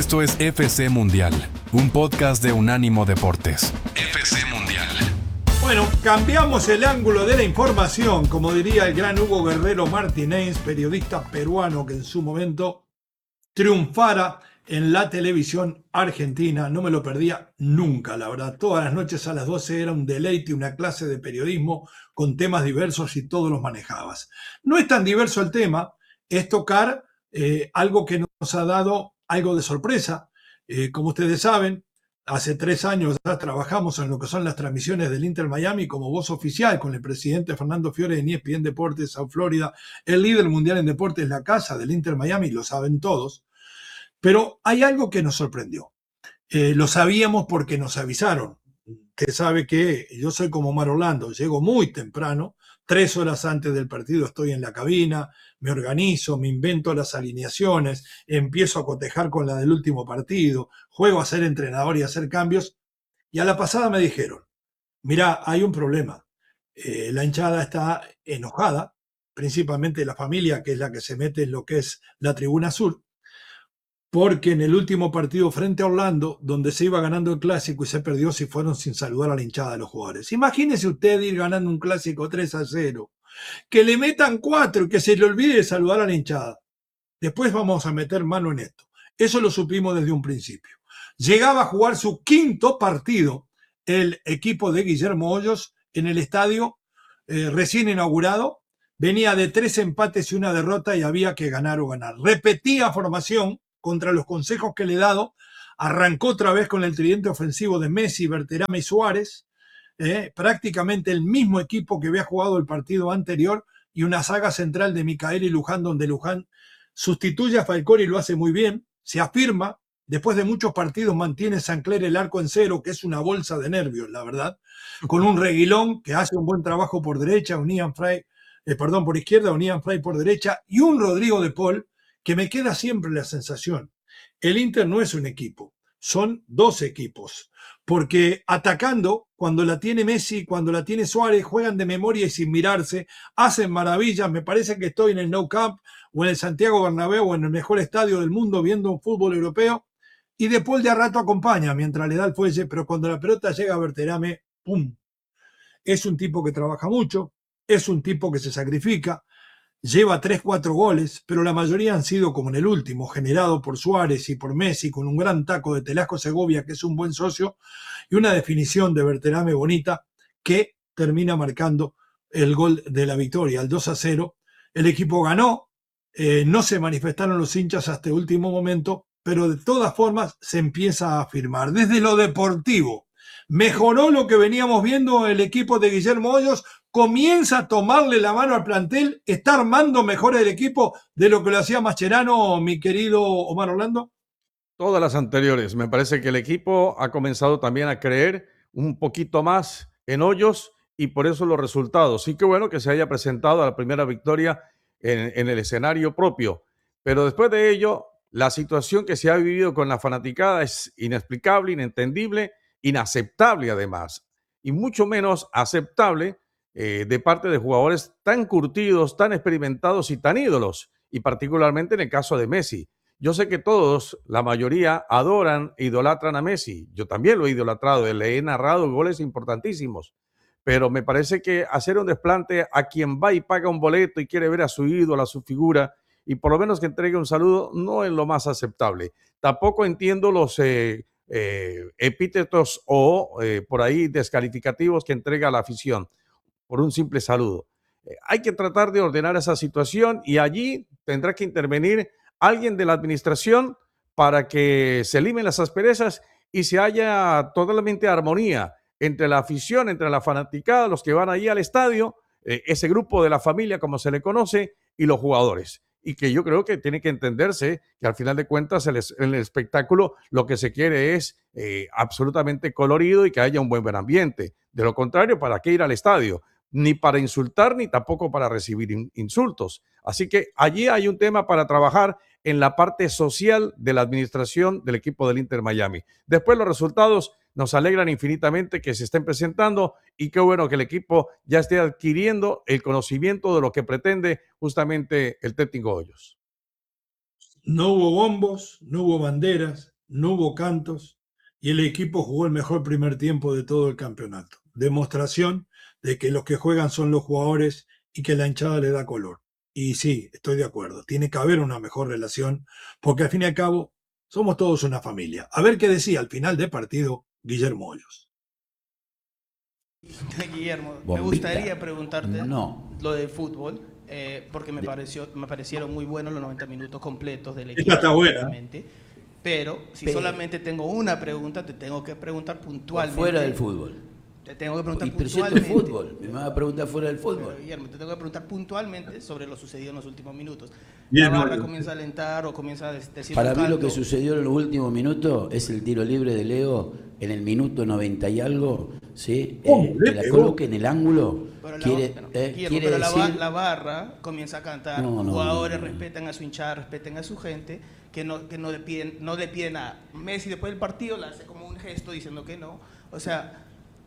Esto es FC Mundial, un podcast de Unánimo Deportes. FC Mundial. Bueno, cambiamos el ángulo de la información, como diría el gran Hugo Guerrero Martínez, periodista peruano que en su momento triunfara en la televisión argentina. No me lo perdía nunca, la verdad. Todas las noches a las 12 era un deleite, una clase de periodismo con temas diversos y todos los manejabas. No es tan diverso el tema, es tocar algo que nos ha dado algo de sorpresa. Como ustedes saben, hace 3 años ya trabajamos en lo que son las transmisiones del Inter Miami como voz oficial con el presidente Fernando Fiore de ESPN Deportes South Florida, el líder mundial en deportes, la casa del Inter Miami, lo saben todos. Pero hay algo que nos sorprendió. Lo sabíamos porque nos avisaron. Usted sabe que yo soy como Omar Orlando, llego muy temprano, 3 horas antes del partido estoy en la cabina, me organizo, me invento las alineaciones, empiezo a cotejar con la del último partido, juego a ser entrenador y a hacer cambios. Y a la pasada me dijeron, mira, hay un problema. La hinchada está enojada, principalmente la familia, que es la que se mete en lo que es la tribuna sur, porque en el último partido frente a Orlando, donde se iba ganando el clásico y se perdió, si fueron sin saludar a la hinchada de los jugadores. Imagínese usted ir ganando un clásico 3-0, que le metan 4 y que se le olvide de saludar a la hinchada. Después vamos a meter mano en esto. Eso lo supimos desde un principio. Llegaba a jugar su 5º partido el equipo de Guillermo Hoyos en el estadio recién inaugurado. Venía de 3 empates y 1 derrota y había que ganar o ganar. Repetía formación contra los consejos que le he dado. Arrancó otra vez con el tridente ofensivo de Messi, Berterame y Suárez. Prácticamente el mismo equipo que había jugado el partido anterior y una saga central de Micael y Luján, donde Luján sustituye a Falcón y lo hace muy bien, se afirma, después de muchos partidos mantiene Sancler el arco en cero, que es una bolsa de nervios, la verdad, con un Reguilón que hace un buen trabajo por derecha, un Ian Fry, por izquierda, un Ian Fry por derecha, y un Rodrigo de Paul, que me queda siempre la sensación, el Inter no es un equipo, son 2 equipos, porque atacando, cuando la tiene Messi, cuando la tiene Suárez, juegan de memoria y sin mirarse, hacen maravillas. Me parece que estoy en el Nou Camp o en el Santiago Bernabéu o en el mejor estadio del mundo viendo un fútbol europeo, y De Paul de a rato acompaña mientras le da el fuelle, pero cuando la pelota llega a Berterame, ¡pum! Es un tipo que trabaja mucho, es un tipo que se sacrifica, lleva 3-4 goles, pero la mayoría han sido como en el último, generado por Suárez y por Messi, con un gran taco de Telasco Segovia, que es un buen socio, y una definición de Berterame bonita, que termina marcando el gol de la victoria, el 2-0. El equipo ganó, no se manifestaron los hinchas hasta el último momento, pero de todas formas se empieza a afirmar. Desde lo deportivo, mejoró lo que veníamos viendo el equipo de Guillermo Hoyos, comienza a tomarle la mano al plantel, está armando mejor el equipo de lo que lo hacía Mascherano, mi querido Omar Orlando. Todas las anteriores. Me parece que el equipo ha comenzado también a creer un poquito más en Hoyos y por eso los resultados. Sí que bueno que se haya presentado a la primera victoria en el escenario propio, pero después de ello, la situación que se ha vivido con la fanaticada es inexplicable, inentendible, inaceptable además, y mucho menos aceptable de parte de jugadores tan curtidos, tan experimentados y tan ídolos, y particularmente en el caso de Messi. Yo sé que todos, la mayoría, adoran e idolatran a Messi. Yo también lo he idolatrado, le he narrado goles importantísimos. Pero me parece que hacer un desplante a quien va y paga un boleto y quiere ver a su ídolo, a su figura, y por lo menos que entregue un saludo, no es lo más aceptable. Tampoco entiendo los epítetos o por ahí descalificativos que entrega la afición por un simple saludo. Hay que tratar de ordenar esa situación y allí tendrá que intervenir alguien de la administración para que se eliminen las asperezas y se haya totalmente armonía entre la afición, entre la fanaticada, los que van ahí al estadio, ese grupo de la familia, como se le conoce, y los jugadores. Y que yo creo que tiene que entenderse que al final de cuentas en el espectáculo lo que se quiere es absolutamente colorido y que haya un buen ambiente. De lo contrario, ¿para qué ir al estadio? Ni para insultar, ni tampoco para recibir insultos. Así que allí hay un tema para trabajar en la parte social de la administración del equipo del Inter Miami. Después los resultados nos alegran infinitamente que se estén presentando y qué bueno que el equipo ya esté adquiriendo el conocimiento de lo que pretende justamente el técnico Hoyos. No hubo bombos, no hubo banderas, no hubo cantos y el equipo jugó el mejor primer tiempo de todo el campeonato. Demostración de que los que juegan son los jugadores y que la hinchada le da color. Y sí, estoy de acuerdo, tiene que haber una mejor relación, porque al fin y al cabo somos todos una familia. A ver qué decía al final del partido Guillermo Hoyos. Guillermo, me Bombita. gustaría preguntarte No. lo de fútbol, porque me parecieron muy buenos los 90 minutos completos del Esta equipo. está buena. obviamente. Pero si Pero- solamente tengo una pregunta, te tengo que preguntar puntualmente. Fuera del fútbol. Te tengo que preguntar Pero si esto es puntualmente. fútbol, me vas a preguntar fuera del Pero, fútbol. Guillermo, te tengo que preguntar puntualmente sobre lo sucedido en los últimos minutos. Bien, La barra Mario. comienza a alentar o comienza a decir Para un mí lo que canto. sucedió en los últimos minutos es el tiro libre de Leo en el minuto 90 y algo, ¿sí? Le Que la pegó. coloque en el ángulo. Pero Quiere, Guillermo, quiere pero decir... la barra comienza a cantar, No, no, jugadores no, no. respetan a su hinchada, respetan a su gente, que no le piden nada. Messi después del partido le hace como un gesto diciendo que no. O sea,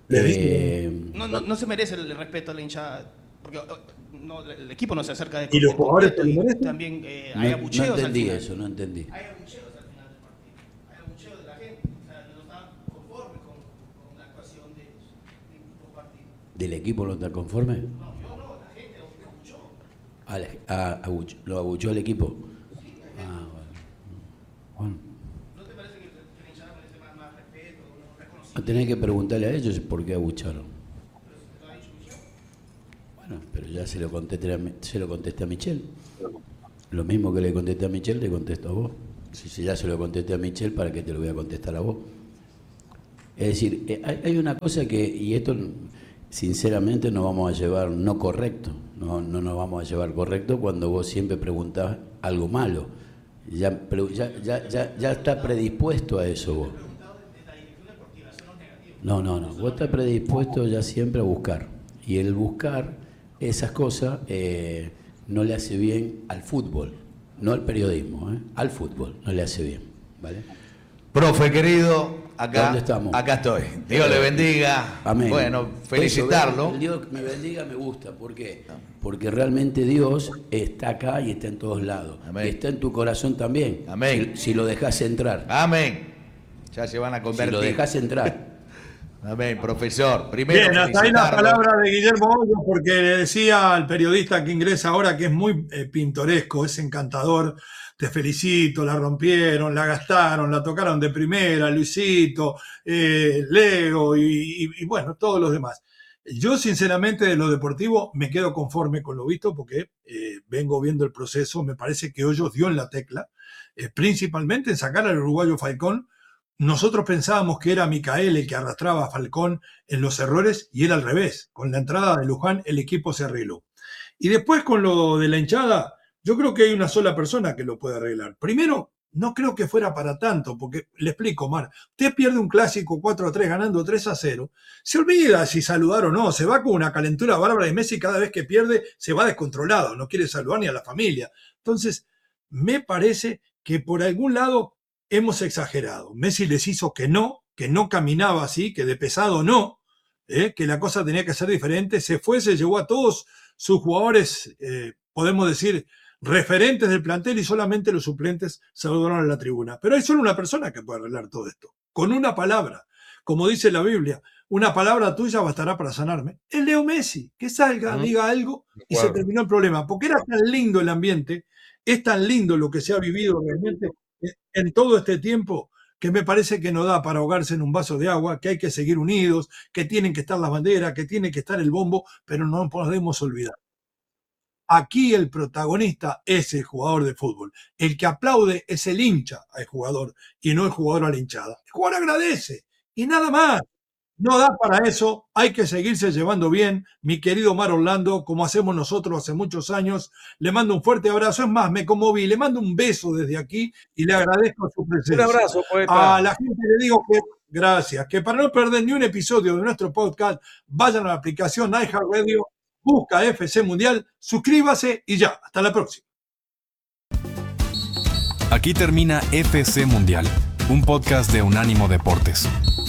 no se merece el respeto a la hinchada, porque el equipo no se acerca de ¿Y los jugadores completo, te lo merecen? también no, hay no abucheos al entendí final. eso, no entendí. Hay abucheos al final del partido, hay abucheos de la gente, o sea, no están conformes con la actuación de ellos en los partidos. ¿Del equipo no está conforme? No, yo no, la gente abuchó. ¿Lo abuchó el equipo? Ah, bueno. ¿No te parece que la hinchada merece más respeto, reconocimiento? No tenés que preguntarle a ellos por qué abucharon. Bueno, pero ya se lo contesté a Michelle. Lo mismo que le contesté a Michelle, le contesto a vos. Si ya se lo contesté a Michelle, ¿para qué te lo voy a contestar a vos? Es decir, hay una cosa que, y esto sinceramente nos vamos a llevar no correcto, no nos vamos a llevar correcto cuando vos siempre preguntás algo malo. Ya estás predispuesto a eso vos. No, vos estás predispuesto ya siempre a buscar. Y el buscar esas cosas no le hace bien al fútbol, no al periodismo, al fútbol no le hace bien, ¿vale? Profe querido, acá, ¿Dónde estamos? acá estoy. Dios le bendiga. Amén. Bueno, felicitarlo. Eso, el Dios me bendiga me gusta. ¿Por qué? Porque realmente Dios está acá y está en todos lados. Amén. Y está en tu corazón también. Amén. Si lo dejas entrar. Amén. Ya se van a Si convertir. lo dejas entrar. Amén, profesor. Primero, Bien, hasta ahí la felicitarlo. palabra de Guillermo Hoyos, porque le decía al periodista que ingresa ahora que es muy pintoresco, es encantador. Te felicito, la rompieron, la gastaron, la tocaron de primera, Luisito, Leo y bueno, todos los demás. Yo, sinceramente, de lo deportivo me quedo conforme con lo visto porque vengo viendo el proceso. Me parece que Hoyos dio en la tecla, principalmente en sacar al uruguayo Falcón. Nosotros pensábamos que era Micael el que arrastraba a Falcón en los errores y era al revés. Con la entrada de Luján el equipo se arregló. Y después con lo de la hinchada, yo creo que hay una sola persona que lo puede arreglar. Primero, no creo que fuera para tanto, porque le explico, Mar, usted pierde un clásico 4-3 ganando 3-0, se olvida si saludar o no, se va con una calentura bárbara y Messi cada vez que pierde se va descontrolado, no quiere saludar ni a la familia. Entonces, me parece que por algún lado hemos exagerado. Messi les hizo que no caminaba así, que de pesado no, que la cosa tenía que ser diferente, se fue, se llevó a todos sus jugadores, podemos decir, referentes del plantel y solamente los suplentes saludaron a la tribuna. Pero hay solo una persona que puede arreglar todo esto, con una palabra. Como dice la Biblia, una palabra tuya bastará para sanarme. Es Leo Messi, que salga, diga algo y se terminó el problema. Porque era tan lindo el ambiente, es tan lindo lo que se ha vivido realmente en todo este tiempo, que me parece que no da para ahogarse en un vaso de agua, que hay que seguir unidos, que tienen que estar las banderas, que tiene que estar el bombo, pero no podemos olvidar. Aquí el protagonista es el jugador de fútbol. El que aplaude es el hincha al jugador y no el jugador a la hinchada. El jugador agradece y nada más. No da para eso, hay que seguirse llevando bien. Mi querido Mar Orlando, como hacemos nosotros hace muchos años, le mando un fuerte abrazo. Es más, me conmoví, le mando un beso desde aquí y le agradezco su presencia. Un abrazo, poeta. A la gente le digo que, gracias, que para no perder ni un episodio de nuestro podcast, vayan a la aplicación iHeartRadio, busca FC Mundial, suscríbase y ya, hasta la próxima. Aquí termina FC Mundial, un podcast de Unánimo Deportes.